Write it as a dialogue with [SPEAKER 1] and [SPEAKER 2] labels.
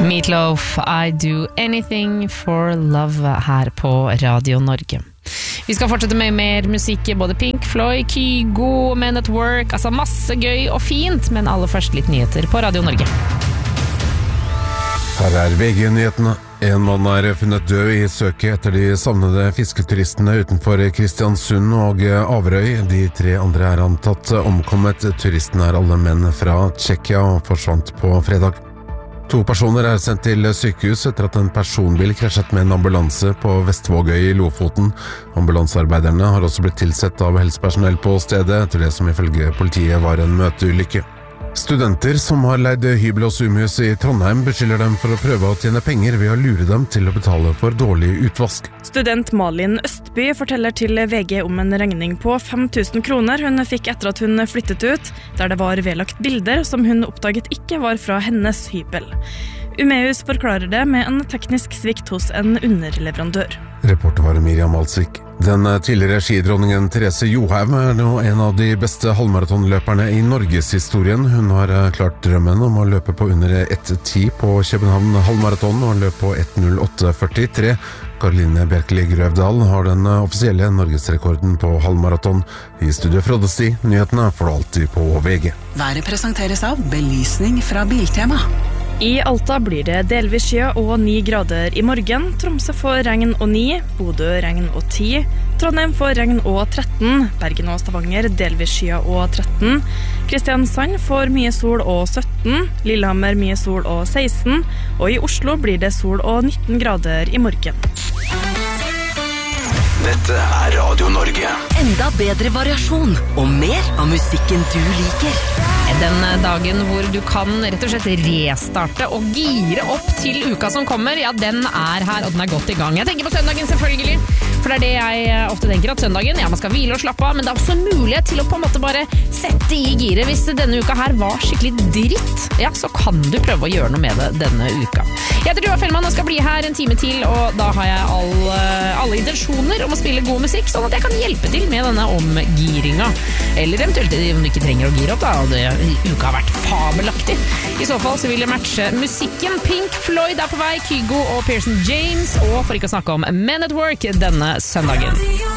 [SPEAKER 1] Meatloaf, I do anything for love her på Radio Norge. Vi skal fortsette med mer musikk, både Pink Floyd, Kygo, Men at Work, altså masse gøy og fint, men aller først litt nyheter på Radio Norge.
[SPEAKER 2] Her VG-nyhetene. En mann funnet død I søket etter de savnede fisketuristene utenfor Kristiansund og Averøy. De 3 andre antatt omkommet. Turistene alle menn fra Tsjekkia og forsvant på fredag. 2 personer sendt til sykehus etter at en personbil krasjet med en ambulanse på Vestvågøy I Lofoten. Ambulansearbeiderne har også blitt tilsett av helsepersonell på stedet etter det som ifølge politiet var en møteulykke. Studenter som har leid hybel og sumhus I Trondheim beskylder dem for å prøve å tjene penger ved å lure dem til å betale for dårlig utvask.
[SPEAKER 3] Student Malin Østby forteller til VG om en regning på 5000 kroner hun fikk etter at hun flyttet ut, der det var vedlagt bilder som hun oppdaget ikke var fra hennes hybel. Umeus forklarer det med en teknisk svikt hos en underleverandør.
[SPEAKER 2] Reporter var Miriam Alsvik. Den tidligere skidronningen Therese Johaug nå en av de beste halvmaratonløperne I Norgeshistorien. Hun har klart drømmen om å løpe på under 1:10 på København halvmaraton og løp på 1:08,43. Karoline Bjerkeli Grøvdal har den offisielle norgesrekorden på halvmaraton. I studio Froddesti, nyhetene får du alltid på VG.
[SPEAKER 4] Været presenteres av belysning fra Biltema.
[SPEAKER 3] I Alta blir det delvis skya og 9 grader I morgen. Tromsø får regn og 9, Bodø regn og 10, Trondheim får regn og 13, Bergen og Stavanger delvis skya og 13, Kristiansand får mye sol og 17, Lillehammer mye sol og 16, og I Oslo blir det sol og 19 grader I morgen.
[SPEAKER 5] Dette Radio Norge.
[SPEAKER 4] Enda bedre variasjon og mer av musikken du liker.
[SPEAKER 1] Den dagen hvor du kan rett og slett restarte og gire opp til uka som kommer, ja, den her, og den godt I gang. Jeg tenker på søndagen selvfølgelig, for det det jeg ofte tenker at søndagen, ja, man skal hvile og slappe av, men det også mulighet til å på en måte bare sette I gire. Hvis denne uka her var skikkelig dritt, ja, så kan du prøve å gjøre noe med det denne uka. Jeg heter Tuva Fellmann og skal bli her en time til, og da har jeg alle intensjoner om å spille god musikk, sånn at jeg kan hjelpe til med denne omgiringa. Eller eventuelt om du ikke trenger å gire opp da, og det uka har vært fabelaktig. I så fall så vil jeg matche musikken. Pink Floyd på vei, Kygo og Pearson James, og for ikke å snakke om Men at Work denne søndagen.